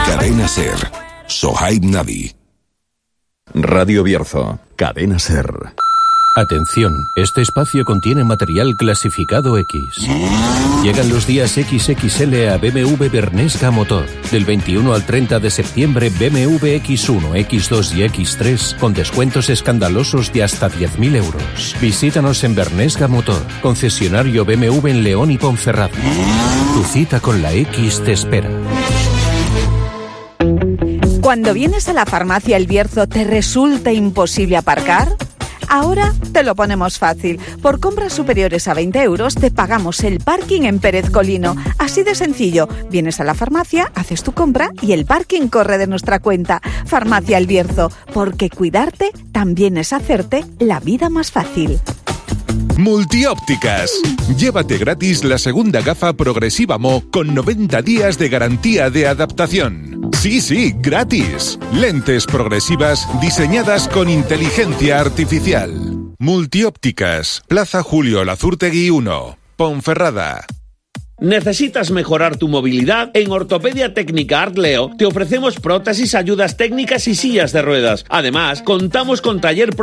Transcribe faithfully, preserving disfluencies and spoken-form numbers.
Cadena Ser. Sohaib Navi. Radio Bierzo. Cadena Ser. Atención, este espacio contiene material clasificado X. Llegan los días equis equis ele a B M W Bernesga Motor. Del veintiuno al treinta de septiembre, B M W equis uno, equis dos y equis tres con descuentos escandalosos de hasta diez mil euros. Visítanos en Bernesga Motor, concesionario B M W en León y Ponferrada. Tu cita con la X te espera. Cuando vienes a la farmacia El Bierzo, ¿te resulta imposible aparcar? Ahora te lo ponemos fácil. Por compras superiores a veinte euros te pagamos el parking en Pérez Colino. Así de sencillo. Vienes a la farmacia, haces tu compra y el parking corre de nuestra cuenta. Farmacia El Bierzo, porque cuidarte también es hacerte la vida más fácil. Multiópticas. Llévate gratis la segunda gafa progresiva Mo con noventa días de garantía de adaptación. Sí, sí, gratis. Lentes progresivas diseñadas con inteligencia artificial. Multiópticas. Plaza Julio Lazurtegui uno, Ponferrada. ¿Necesitas mejorar tu movilidad? En Ortopedia Técnica Artleo te ofrecemos prótesis, ayudas técnicas y sillas de ruedas. Además, contamos con taller